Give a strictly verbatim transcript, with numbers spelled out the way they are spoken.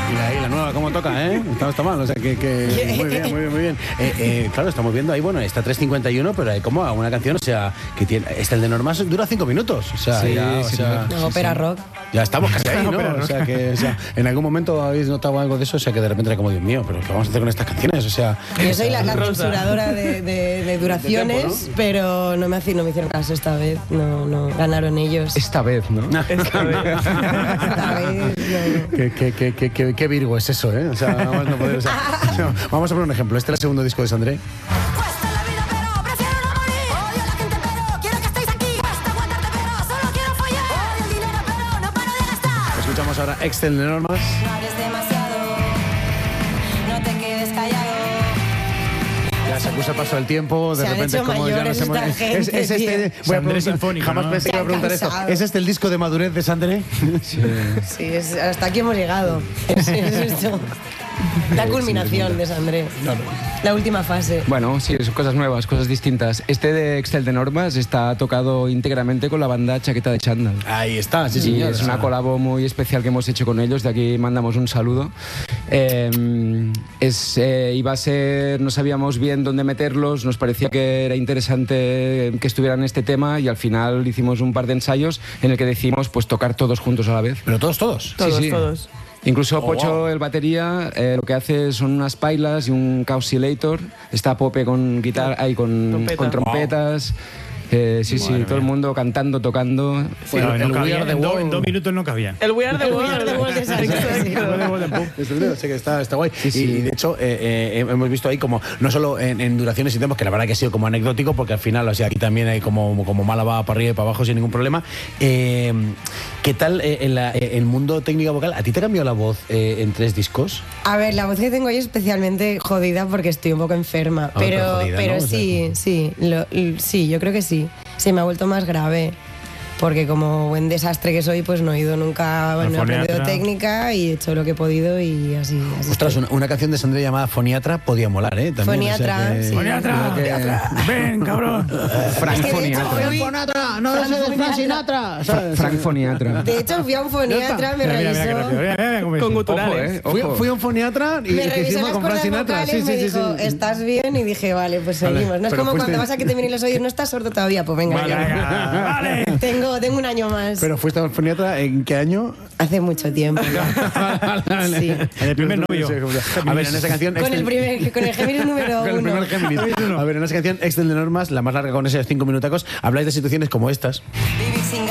Y ahí la nueva, cómo toca, ¿eh? Está, está mal, o sea, que, que muy bien, muy bien, muy bien. Eh, eh, claro, estamos viendo ahí, bueno, está tres cincuenta y uno, pero hay como una canción, o sea, que tiene, este el de Normas dura cinco minutos, o sea, sí, ya, o sí, sea, no, sí, ópera sí. rock. Ya estamos casi ahí, ¿no? O sea, que o sea, en algún momento habéis notado algo de eso, o sea, que de repente era como, Dios mío, pero ¿qué vamos a hacer con estas canciones? O sea... Yo soy la, la censuradora de, de, de duraciones, de tiempo, ¿no? Pero no me, hacían, no me hicieron caso esta vez, no, no, ganaron ellos. Esta vez, ¿no? Esta vez. Esta vez, no. ¿Qué, qué, qué, qué, qué, qué Virgo es eso, ¿eh? O sea, vamos, no poder, o sea, o sea, vamos a poner un ejemplo. Este es el segundo disco de Sandré. Cuesta la vida, pero prefiero no morir. Odio a la gente, pero quiero que estéis aquí. Cuesta aguantarte, pero solo quiero follar. Odio el dinero, pero no paro de gastar. Escuchamos ahora Excel de Normas. No hables demasiado, no te quedes callado. Ya se acusa el paso del tiempo, de Se han repente hecho como ya mayores nos hemos... esta gente, es, es este, tío. voy a Sandré preguntar- sinfónico, jamás ¿no? pensé que iba a preguntar esto. Cansado. ¿Es este el disco de madurez de Sandré? Sí. Sí, es, hasta aquí hemos llegado. Es, es esto. La culminación de Sandré. La última fase. Bueno, sí, son cosas nuevas, cosas distintas. Este de Excel de Normas está tocado íntegramente con la banda Chaqueta de Chándal. Ahí está, sí, Y señor. es una colabo muy especial que hemos hecho con ellos. De aquí mandamos un saludo. Eh, es, eh, iba a ser, no sabíamos bien dónde meterlos. Nos parecía que era interesante que estuvieran en este tema y al final hicimos un par de ensayos en el que decidimos pues tocar todos juntos a la vez. Pero todos, todos. Todos, Sí, sí. todos. Incluso Oh, Pocho, wow. el batería, eh, lo que hace son unas pailas y un Causilator. Está Pope con guitarra, ahí con, Trompeta. con trompetas. Eh, sí, sí, Madre todo el mía. mundo cantando, tocando. Bueno, No, el no cabía, We Are the en, do- World. en dos minutos no cabían. El We Are the El World. We Are the World es así. Exacto. Desde luego, sé que está, está guay. sí. Y, y de hecho, eh, eh, hemos visto ahí como, no solo en, en duraciones y tiempos, que la verdad que ha sido como anecdótico, porque al final, o sea, aquí también hay como, como Málaga para arriba y para abajo sin ningún problema. Eh, ¿Qué tal eh, en la- eh, el mundo técnico vocal? ¿A ti te cambió la voz eh, en tres discos? A ver, la voz que tengo hoy es especialmente jodida porque estoy un poco enferma. Ah, pero pero jodida, pero ¿no? O sea, sí, como- sí, lo- l- sí, yo creo que sí. Se me ha vuelto más grave. Porque como buen desastre que soy, pues no he ido nunca, bueno, he aprendido foniatra. técnica y he hecho lo que he podido y así. así Ostras, estoy. una, una canción de Sandré llamada Foniatra podía molar, ¿eh? También, Foniatra, o sea que- sí. ¡Foniatra! creo que- ¡Ven, cabrón! Frank Es que de hecho Foniatra. fui- Foniatra, no Frank sé de Frank Foniatra. Sinatra. Fra- Frank Foniatra. De hecho, fui a un foniatra, me Mira, mira, mira, qué revisó. rápido. Mira, mira, mira cómo es. Con Ojo, guturales. eh. Fui, Ojo. fui a un foniatra y Me que revisó hicimos las con Frank cuerdas Sinatra. vocales, me dijo, ¿estás bien? Y dije, vale, pues Vale, seguimos. No es pero como fuiste- cuando vas a que te vienen los oídos, no estás sordo todavía, pues venga, Vale, ya. venga, vale. Tengo, tengo un año más. Pero fuiste a un foniatra, ¿en qué año? Hace mucho tiempo. Sí. En el primer novio. A ver, en esa canción... Con el Excel- primer, con el Géminis número Con el uno. primer Géminis. A ver, en esa canción, Excel de Normas, la más larga con esos cinco minutacos, habláis de situaciones como estas. Vivir sin